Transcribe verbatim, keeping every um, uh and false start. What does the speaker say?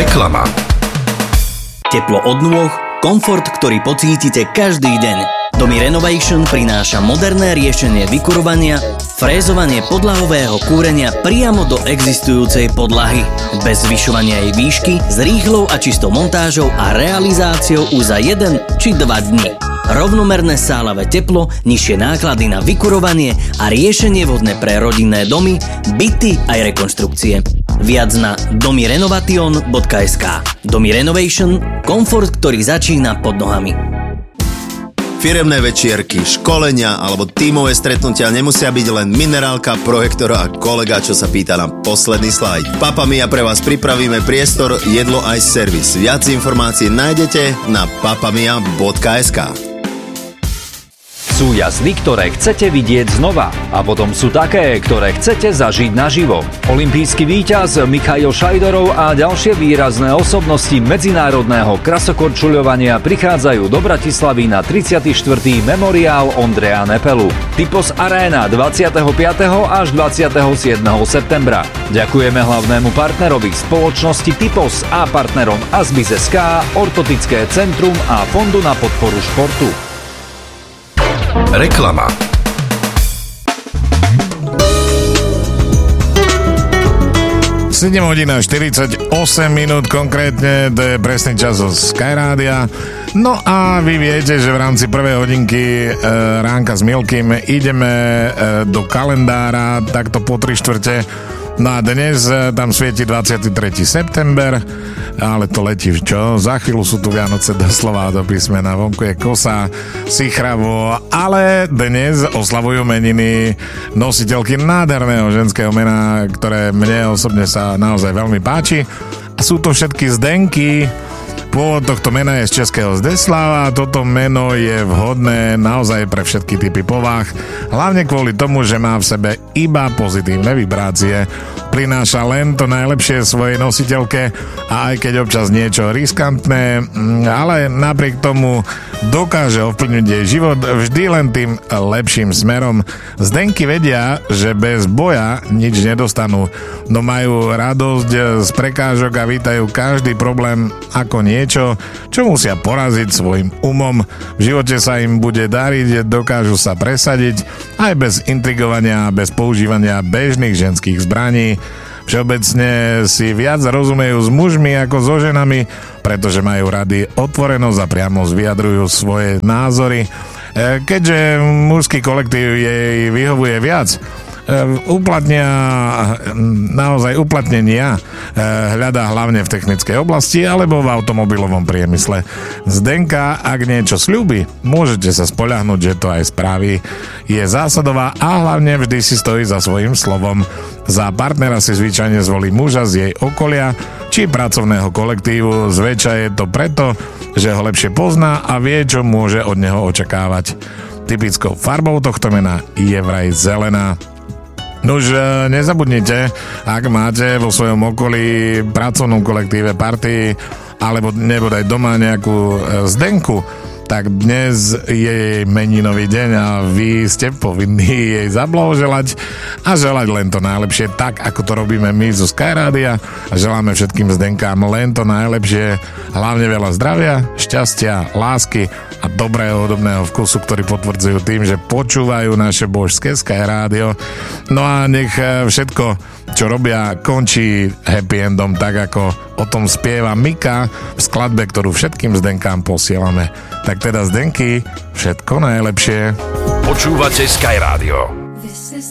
Reklama. Teplo od nôh, komfort, ktorý pocítite každý deň. Domy Renovation prináša moderné riešenie vykurovania, frézovanie podlahového kúrenia priamo do existujúcej podlahy. Bez zvyšovania jej výšky, s rýchlou a čistou montážou a realizáciou už za jeden či dva dni. Rovnomerné sálavé teplo, nižšie náklady na vykurovanie a riešenie vhodné pre rodinné domy, byty aj rekonštrukcie. Viac na domy renovation bodka es ká. Domy Renovation, komfort, ktorý začína pod nohami. Firemné večierky, školenia alebo tímové stretnutia nemusia byť len minerálka, projektor a kolega, čo sa pýta na posledný slajd. Papamia pre vás pripravíme priestor, jedlo aj servis. Viac informácií nájdete na papamia bodka es ká. Sú jazdy, ktoré chcete vidieť znova a potom sú také, ktoré chcete zažiť naživo. Olympijský víťaz Michail Šajdorov a ďalšie výrazné osobnosti medzinárodného krasokorčuľovania prichádzajú do Bratislavy na tridsiaty štvrtý memoriál Ondreja Nepelu. Typos Arena dvadsiateho piateho až dvadsiateho siedmeho septembra. Ďakujeme hlavnému partnerovi spoločnosti Typos a partnerom Asbis bodka es ká, Ortotické centrum a Fondu na podporu športu. Reklama. sedem hodín a štyridsaťosem minút konkrétne, to je presný čas zo Skyrádia. No a vy viete, že v rámci prvej hodinky e, ránka s Milkým ideme e, do kalendára takto po tri štvrte. No a dnes e, tam svieti dvadsiateho tretieho september, ale to letí, čo? Za chvíľu sú tu Vianoce doslova do písmena, vonku je kosa, sichravo, ale dnes oslavujú meniny nositeľky nádherného ženského mena, ktoré mne osobne sa naozaj veľmi páči. A sú to všetky Zdenky. Pôvod tohto mena je z českého Zdeslava a toto meno je vhodné naozaj pre všetky typy povah, hlavne kvôli tomu, že má v sebe iba pozitívne vibrácie. Prináša len to najlepšie svojej nositeľke a aj keď občas niečo riskantné, ale napriek tomu dokáže ovplyvniť jej život vždy len tým lepším smerom. Zdenky vedia, že bez boja nič nedostanú, no majú radosť z prekážok a vítajú každý problém ako niečo, čo musia poraziť svojim umom. V živote sa im bude dariť, dokážu sa presadiť aj bez intrigovania a bez používania bežných ženských zbraní. Všeobecne si viac rozumejú s mužmi ako so ženami, pretože majú rady otvorenosť a priamo vyjadrujú svoje názory. Keďže mužský kolektív jej vyhovuje viac, uplatnia, naozaj uplatnenia hľadá hlavne v technickej oblasti alebo v automobilovom priemysle. Zdenka, ak niečo sľúbi, môžete sa spoľahnúť, že to aj spraví. Je zásadová a hlavne vždy si stojí za svojím slovom. Za partnera si zvyčajne zvolí muža z jej okolia či pracovného kolektívu. Zväčša je to preto, že ho lepšie pozná a vie, čo môže od neho očakávať. Typickou farbou tohto mena je vraj zelená. Nuž, nezabudnite, ak máte vo svojom okolí pracovnom kolektíve partii alebo nebodaj doma nejakú Zdenku, tak dnes je jej meninový deň a vy ste povinní jej zablahoželať a želať len to najlepšie, tak ako to robíme my zo Skyrádia a želáme všetkým Zdenkám len to najlepšie, hlavne veľa zdravia, šťastia, lásky a dobrého hudobného vkusu, ktorý potvrdzujú tým, že počúvajú naše božské Skyrádio. No a nech všetko, čo robia, končí happy endom, tak ako o tom spieva Mika v skladbe, ktorú všetkým Zdenkám posielame. Tak teda Zdenky, všetko najlepšie. Počúvate Skyrádio.